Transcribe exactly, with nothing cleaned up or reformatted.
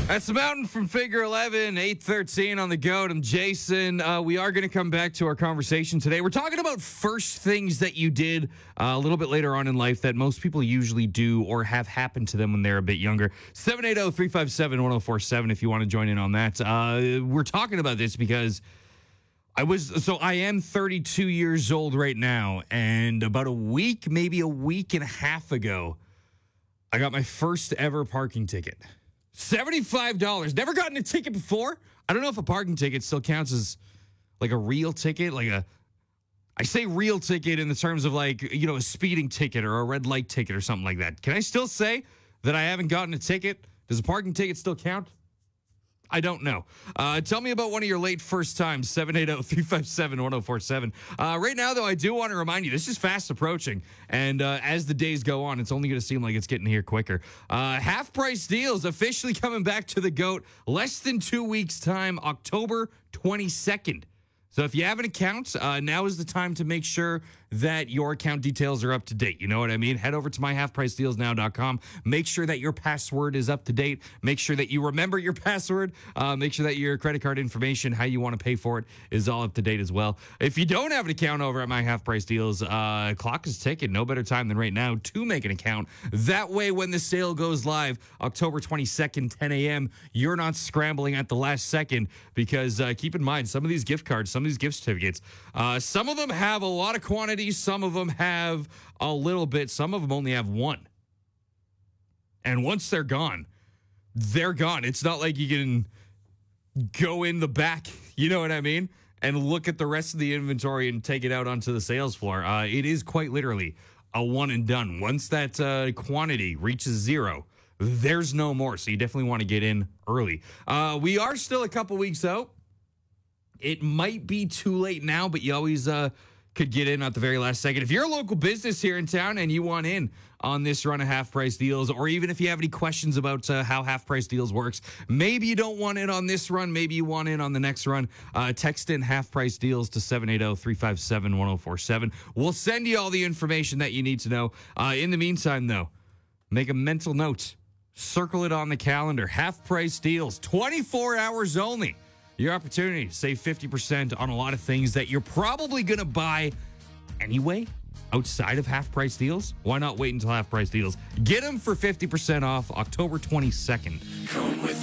That's the Mountain from Figure eleven, eight thirteen on the goat. I'm Jason. Uh, we are going to come back to our conversation today. We're talking about first things that you did uh, a little bit later on in life that most people usually do or have happened to them when they're a bit younger. seven eight zero, three five seven, one zero four seven if you want to join in on that. Uh, we're talking about this because I was, so I am thirty-two years old right now, and about a week, maybe a week and a half ago, I got my first ever parking ticket. seventy-five dollars. Never gotten a ticket before. I don't know if a parking ticket still counts as like a real ticket. Like a, I say real ticket in the terms of like, you know, a speeding ticket or a red light ticket or something like that. Can I still say that I haven't gotten a ticket? Does a parking ticket still count? I don't know. Uh, tell me about one of your late first times. seven eight zero, three five seven, one zero four seven. Uh, right now, though, I do want to remind you, this is fast approaching. And uh, as the days go on, it's only going to seem like it's getting here quicker. Uh, half-price deals officially coming back to the GOAT. Less than two weeks' time, October twenty-second. So if you have an account, uh, now is the time to make sure that your account details are up to date. You know what I mean? Head over to my half price deals now dot com. Make sure that your password is up to date. Make sure that you remember your password. Uh, make sure that your credit card information, how you want to pay for it, is all up to date as well. If you don't have an account over at My Half Price Deals, uh, clock is ticking. No better time than right now to make an account. That way, when the sale goes live, October twenty-second, ten a.m., you're not scrambling at the last second because uh, keep in mind, some of these gift cards, some of these gift certificates, uh, some of them have a lot of quantity. Some of them have a little bit. Some of them only have one. And once they're gone, they're gone. It's not like you can go in the back, you know what I mean, and look at the rest of the inventory and take it out onto the sales floor. Uh, it is quite literally a one and done. Once that uh, quantity reaches zero, there's no more. So you definitely want to get in early. Uh, we are still a couple weeks out. It might be too late now, but you always uh, could get in at the very last second. If you're a local business here in town and you want in on this run of Half Price Deals, or even if you have any questions about uh, how Half Price Deals works, maybe you don't want in on this run, maybe you want in on the next run, uh, text in Half Price Deals to seven eight zero, three five seven, one zero four seven. We'll send you all the information that you need to know. Uh, in the meantime, though, make a mental note. Circle it on the calendar. Half Price Deals, twenty-four hours only. Your opportunity to save fifty percent on a lot of things that you're probably going to buy anyway outside of Half Price Deals. Why not wait until Half Price Deals? Get them for fifty percent off October twenty-second. Come with